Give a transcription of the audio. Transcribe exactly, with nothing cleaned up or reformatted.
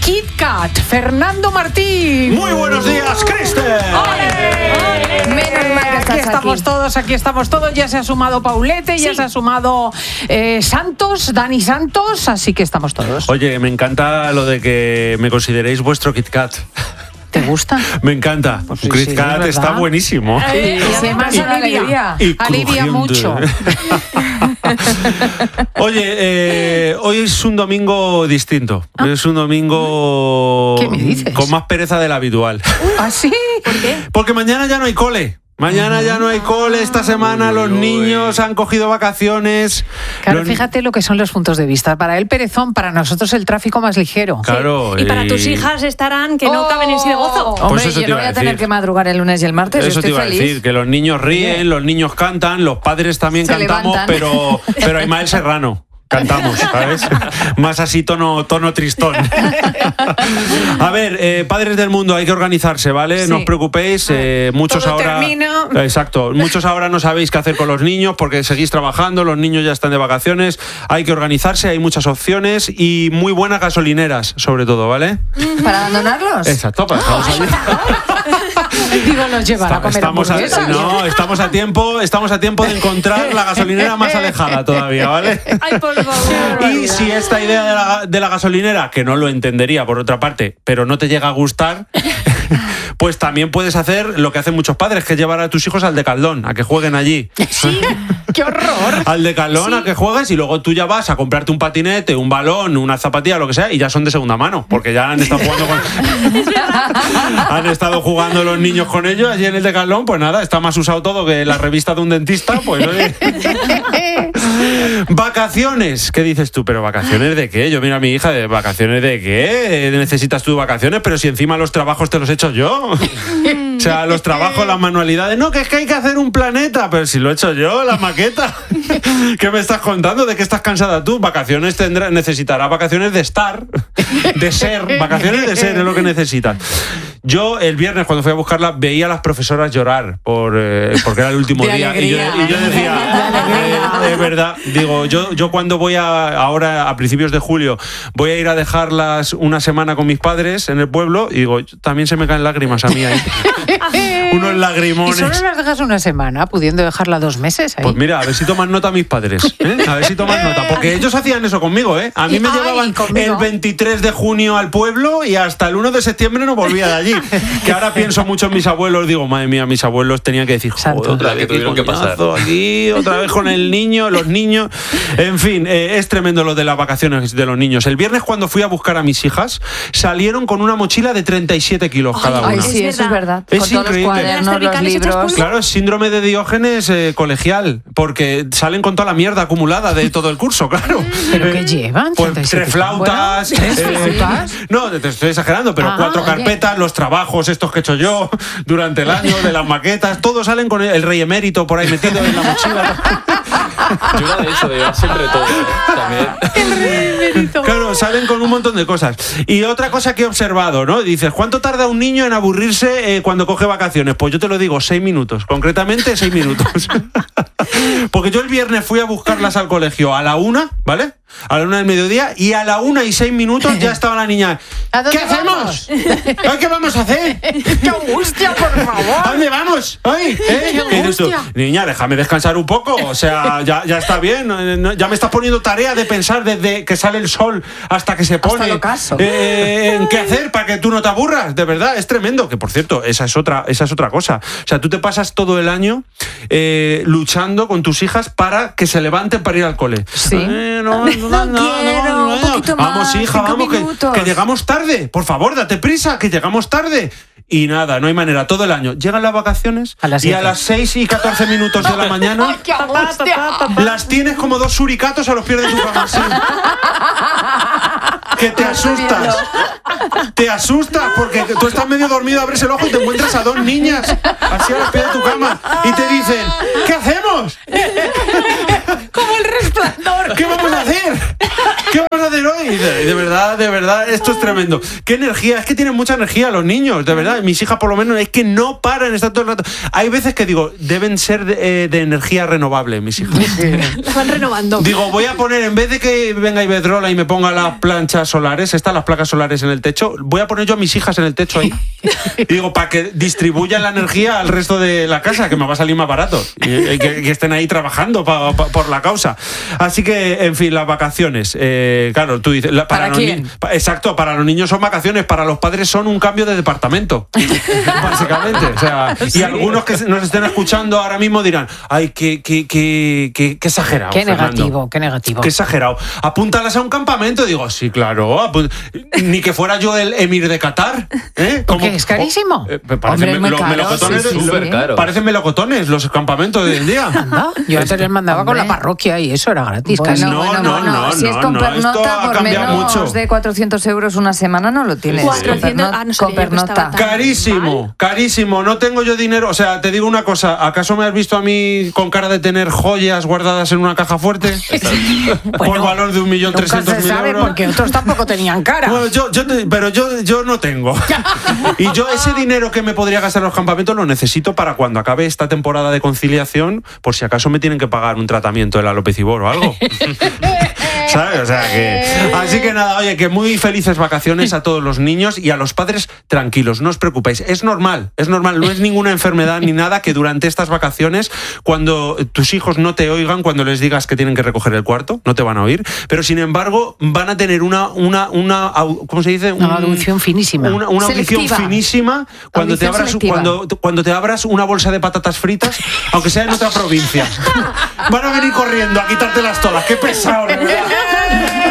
KitKat, Fernando Martín. Muy buenos días, Kristen. Menos mal que estás aquí estamos aquí. todos, aquí estamos todos. Ya se ha sumado Paulete, ya sí. se ha sumado eh, Santos, Dani Santos, así que estamos todos. Oye, me encanta lo de que me consideréis vuestro KitKat. ¿Te gusta? Me encanta. Pues sí, KitKat sí, está buenísimo. Eh, y además y alivia, y alivia mucho. Oye, eh, hoy es un domingo distinto. ¿Ah? Es un domingo ¿Qué me dices? Con más pereza del habitual. ¿Ah, sí? ¿Por qué? Porque mañana ya no hay cole. Mañana ya no hay cole, esta semana los niños han cogido vacaciones. Claro, los... fíjate lo que son los puntos de vista. Para él perezón, para nosotros el tráfico más ligero. Claro. Sí. Y para tus hijas estarán que no oh, caben en sí de gozo. Hombre, pues yo no voy a, a tener que madrugar el lunes y el martes. Eso estoy te iba feliz. a decir, que los niños ríen, sí. los niños cantan, los padres también Se cantamos, levantan. pero pero Ismael Serrano. Cantamos, ¿sabes? Más así tono, tono tristón. A ver, eh, padres del mundo, hay que organizarse, ¿vale? Sí. No os preocupéis. Eh, muchos Todo ahora. Termino. Exacto. Muchos ahora no sabéis qué hacer con los niños porque seguís trabajando, los niños ya están de vacaciones. Hay que organizarse, hay muchas opciones y muy buenas gasolineras, sobre todo, ¿vale? ¿Para abandonarlos? Exacto, para dejarlos allí. Digo, nos llevan a comer estamos a, no, estamos a tiempo, estamos a tiempo de encontrar la gasolinera más alejada todavía, ¿vale? Ay, por favor. Y si esta idea de la, de la gasolinera, que no lo entendería por otra parte, pero no te llega a gustar, pues también puedes hacer lo que hacen muchos padres, que es llevar a tus hijos al Decathlon, a que jueguen allí. Sí, qué horror. Al Decathlon, sí. a que juegues y luego tú ya vas a comprarte un patinete, un balón, una zapatilla, lo que sea, y ya son de segunda mano, porque ya han estado jugando con... han estado jugando los niños con ellos allí en el Decathlon, pues nada, está más usado todo que la revista de un dentista, pues oye. Vacaciones, ¿qué dices tú? ¿Pero vacaciones de qué? Yo miro a mi hija, ¿de vacaciones de qué? ¿Necesitas tú vacaciones? Pero si encima los trabajos te los he hecho yo. O sea, los trabajos, las manualidades. No, que es que hay que hacer un planeta. Pero si lo he hecho yo, la maqueta. ¿Qué me estás contando? ¿De qué estás cansada tú? Vacaciones tendrás, necesitarás vacaciones de estar, de ser. Vacaciones de ser es lo que necesitas. Yo el viernes cuando fui a buscarla veía a las profesoras llorar por eh, porque era el último de día y yo, y yo decía, eh, es verdad, digo, yo yo cuando voy a ahora a principios de julio voy a ir a dejarlas una semana con mis padres en el pueblo y digo, también se me caen lágrimas a mí ahí. Unos lagrimones. ¿Y solo las dejas una semana, pudiendo dejarla dos meses ahí? Pues mira, a ver si toman nota mis padres, ¿eh? A ver si toman nota, porque ellos hacían eso conmigo, ¿eh? A mí me Ay, llevaban ¿conmigo? el veintitrés de junio al pueblo y hasta el uno de septiembre no volvía de allí. Que ahora pienso mucho en mis abuelos, digo, madre mía, mis abuelos tenían que decir, joder, otra vez que tuvieron que pasar aquí, otra vez con el niño, los niños. En fin, eh, es tremendo lo de las vacaciones de los niños. El viernes cuando fui a buscar a mis hijas, salieron con una mochila de treinta y siete kilos cada una. Ay, sí, eso es verdad. Es con increíble. Todos los cuadernos, los libros. Claro, es síndrome de Diógenes eh, colegial, porque salen con toda la mierda acumulada de todo el curso, claro. ¿Pero qué llevan? Pues tres flautas. Bueno, ¿tres eh, flautas? No, te estoy exagerando, pero ah, cuatro carpetas, oye. Los trabajos estos que he hecho yo durante el año, de las maquetas, todos salen con el rey emérito por ahí metido en la mochila. Yo era de eso, de llevar siempre todo, ¿eh? También. El rey emérito. Claro, salen con un montón de cosas. Y otra cosa que he observado, ¿no? Dices, ¿cuánto tarda un niño en aburrirse eh, cuando coge vacaciones? Pues yo te lo digo, seis minutos. Concretamente, seis minutos. Porque yo el viernes fui a buscarlas al colegio a la una, ¿vale? A la una del mediodía y a la una y seis minutos ya estaba la niña. ¿A dónde ¿Qué hacemos? Vamos? ¿Qué vamos a hacer? ¡Qué angustia, por favor! ¿A dónde vamos? ¿Ay? ¿Eh? ¡Qué angustia! Niña, déjame descansar un poco. O sea, ya, ya está bien. Ya me estás poniendo tarea de pensar desde que sale el sol hasta que se pone. Hasta el ocaso. Eh, ¿En qué hacer para que tú no te aburras? De verdad, es tremendo. Que por cierto, esa es otra, esa es otra cosa. O sea, tú te pasas todo el año eh, luchando con tus hijas para que se levanten para ir al cole. Sí. Eh, no, no, no, no, quiero, no, no, un poquito Vamos, más, hija, vamos, que, que llegamos tarde. Por favor, date prisa, que llegamos tarde. Y nada, no hay manera, todo el año. Llegan las vacaciones a las y a las seis y catorce minutos de la mañana ¡ay, qué angustia! Las tienes como dos suricatos a los pies de tu cama. Sí. Que te asustas. Te asustas porque tú estás medio dormido, abres el ojo y te encuentras a dos niñas así a los pies de tu cama y te dicen, ¿qué hacemos? Como el Resplandor. ¿Qué vamos a hacer? ¿Qué vamos vamos a hacer hoy? Y de, de verdad, de verdad, esto es tremendo. Qué energía, es que tienen mucha energía los niños, de verdad. Mis hijas por lo menos es que no paran, están todo el rato. Hay veces que digo, deben ser de, eh, de energía renovable, mis hijas. La van renovando. Digo, voy a poner, en vez de que venga Iberdrola y me ponga las planchas solares, estas, las placas solares en el techo, voy a poner yo a mis hijas en el techo ahí. Y digo, para que distribuyan la energía al resto de la casa, que me va a salir más barato. Y, y que, que estén ahí trabajando pa, pa, por la causa. Así que, en fin, las vacaciones. Eh, claro, tú dices... La, para ¿Para los quién? Ni- pa, exacto, para los niños son vacaciones, para los padres son un cambio de departamento. Básicamente. O sea, y Sí. algunos que nos estén escuchando ahora mismo dirán, ay, qué, qué, qué, qué, qué exagerado, Qué Fernando. negativo, qué negativo. Qué exagerado. Apúntalas a un campamento. Digo, sí, claro. apu- Ni que fuera yo el emir de Qatar. ¿eh? Porque Como- es carísimo. Eh, me parecen Hombre, es muy lo- caro, melocotones sí, de- sí, Súper sí. caro. Parecen melocotones los campamentos de hoy en día. Anda, yo antes les mandaba con Hombre. la parroquia y eso era gratis. Bueno, casi. No, bueno, no, bueno, no, si es no, con no, pernota, esto ha por cambiado menos mucho. de cuatrocientos euros una semana no lo tienes. cuatrocientos, Con ah, no perno- sabía con yo que estaba pernota. tan- Carísimo, mal. carísimo. No tengo yo dinero. O sea, te digo una cosa. ¿Acaso me has visto a mí con cara de tener joyas guardadas en una caja fuerte? Por Bueno, valor de un millón Nunca trescientos se mil sabe euros. porque otros tampoco tenían cara. Bueno, yo, yo te- pero yo, yo no tengo. Y yo ese dinero que me podría gastar en los campamentos lo necesito para cuando acabe esta temporada de conciliación, por si acaso me tienen que pagar un tratamiento de la alopecibor o algo. ¿Sabes? O sea que... Así que nada, oye, que muy felices vacaciones a todos los niños y a los padres tranquilos, no os preocupéis. Es normal, es normal, no es ninguna enfermedad ni nada que durante estas vacaciones, cuando tus hijos no te oigan, cuando les digas que tienen que recoger el cuarto, no te van a oír, pero sin embargo van a tener una, una, una au- ¿cómo se dice? Una audición finísima. Una, una audición Selectiva. finísima cuando Audición te, abras, selectiva. cuando, cuando te abras una bolsa de patatas fritas, aunque sea en otra provincia. Van a venir corriendo a quitártelas todas. ¡Qué pesado, de verdad!